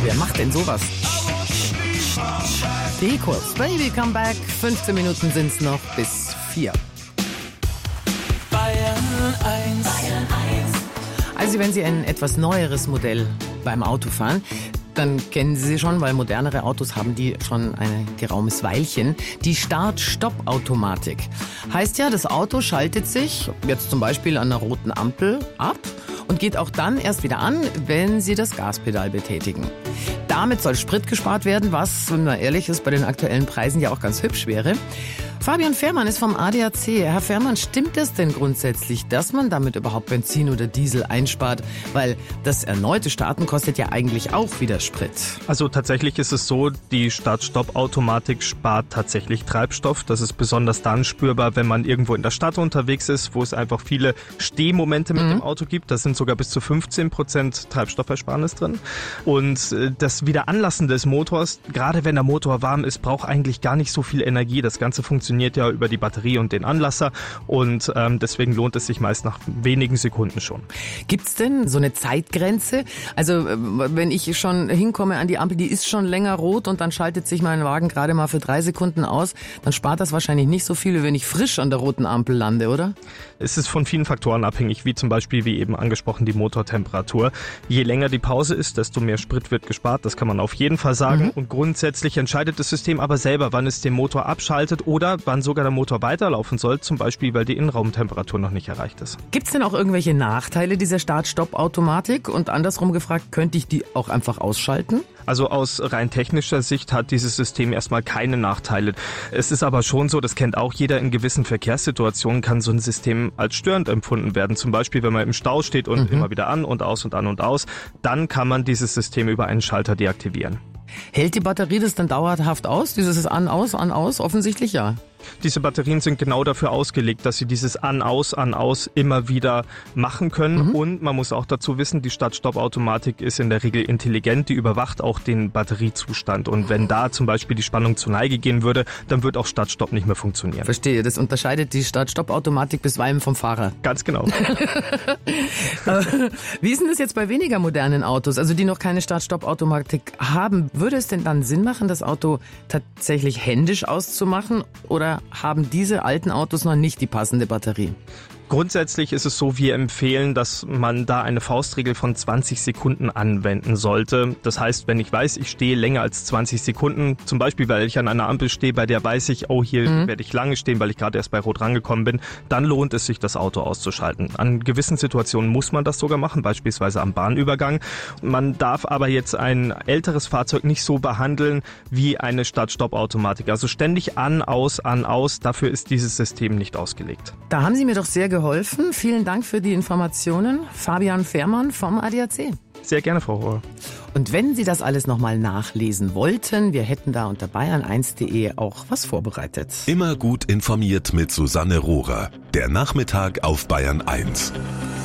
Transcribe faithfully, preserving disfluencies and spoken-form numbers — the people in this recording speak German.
Wer macht denn sowas? Die Kurz Baby Come Back. fünfzehn Minuten sind's noch bis vier. Bayern eins. Bayern eins. Also wenn Sie ein etwas neueres Modell beim Auto fahren, dann kennen Sie sie schon, weil modernere Autos haben die schon ein geraumes Weilchen. Die Start-Stopp-Automatik. Heißt ja, das Auto schaltet sich jetzt zum Beispiel an einer roten Ampel ab und geht auch dann erst wieder an, wenn Sie das Gaspedal betätigen. Damit soll Sprit gespart werden, was, wenn man ehrlich ist, bei den aktuellen Preisen ja auch ganz hübsch wäre. Fabian Fährmann ist vom A D A C. Herr Fährmann, stimmt es denn grundsätzlich, dass man damit überhaupt Benzin oder Diesel einspart? Weil das erneute Starten kostet ja eigentlich auch wieder Sprit. Also tatsächlich ist es so, die Start-Stopp-Automatik spart tatsächlich Treibstoff. Das ist besonders dann spürbar, wenn man irgendwo in der Stadt unterwegs ist, wo es einfach viele Stehmomente mit mhm. dem Auto gibt. Da sind sogar bis zu fünfzehn Prozent Treibstoffersparnis drin. Und das Wiederanlassen des Motors, gerade wenn der Motor warm ist, braucht eigentlich gar nicht so viel Energie. Das Ganze funktioniert ja über die Batterie und den Anlasser und ähm, deswegen lohnt es sich meist nach wenigen Sekunden schon. Gibt's denn so eine Zeitgrenze? Also wenn ich schon hinkomme an die Ampel, die ist schon länger rot und dann schaltet sich mein Wagen gerade mal für drei Sekunden aus, dann spart das wahrscheinlich nicht so viel, wie wenn ich frisch an der roten Ampel lande, oder? Es ist von vielen Faktoren abhängig, wie zum Beispiel, wie eben angesprochen, die Motortemperatur. Je länger die Pause ist, desto mehr Sprit wird gespart, das kann man auf jeden Fall sagen. Mhm. Und grundsätzlich entscheidet das System aber selber, wann es den Motor abschaltet oder wann sogar der Motor weiterlaufen soll, zum Beispiel, weil die Innenraumtemperatur noch nicht erreicht ist. Gibt es denn auch irgendwelche Nachteile dieser Start-Stopp-Automatik? Und andersrum gefragt, könnte ich die auch einfach ausschalten? Also aus rein technischer Sicht hat dieses System erstmal keine Nachteile. Es ist aber schon so, das kennt auch jeder, in gewissen Verkehrssituationen kann so ein System als störend empfunden werden. Zum Beispiel, wenn man im Stau steht und mhm. immer wieder an und aus und an und aus, dann kann man dieses System über einen Schalter deaktivieren. Hält die Batterie das dann dauerhaft aus? Dieses An, Aus, An, Aus? Offensichtlich ja. Diese Batterien sind genau dafür ausgelegt, dass sie dieses An, Aus, An, Aus immer wieder machen können. Mhm. Und man muss auch dazu wissen, die Start-Stopp-Automatik ist in der Regel intelligent, die überwacht auch den Batteriezustand. Und wenn da zum Beispiel die Spannung zur Neige gehen würde, dann wird auch Start-Stopp nicht mehr funktionieren. Verstehe, das unterscheidet die Start-Stopp-Automatik bisweilen vom Fahrer. Ganz genau. Wie ist denn das jetzt bei weniger modernen Autos, also die noch keine Start-Stopp-Automatik haben? Würde es denn dann Sinn machen, das Auto tatsächlich händisch auszumachen, oder haben diese alten Autos noch nicht die passende Batterie? Grundsätzlich ist es so, wir empfehlen, dass man da eine Faustregel von zwanzig Sekunden anwenden sollte. Das heißt, wenn ich weiß, ich stehe länger als zwanzig Sekunden, zum Beispiel, weil ich an einer Ampel stehe, bei der weiß ich, oh, hier mhm. werde ich lange stehen, weil ich gerade erst bei Rot rangekommen bin, dann lohnt es sich, das Auto auszuschalten. An gewissen Situationen muss man das sogar machen, beispielsweise am Bahnübergang. Man darf aber jetzt ein älteres Fahrzeug nicht so behandeln wie eine Start-Stopp-Automatik. Also ständig an, aus, an, aus, dafür ist dieses System nicht ausgelegt. Da haben Sie mir doch sehr geholfen. geholfen. Vielen Dank für die Informationen. Fabian Fährmann vom A D A C. Sehr gerne, Frau Rohr. Und wenn Sie das alles nochmal nachlesen wollten, wir hätten da unter bayern eins punkt de auch was vorbereitet. Immer gut informiert mit Susanne Rohrer. Der Nachmittag auf Bayern eins.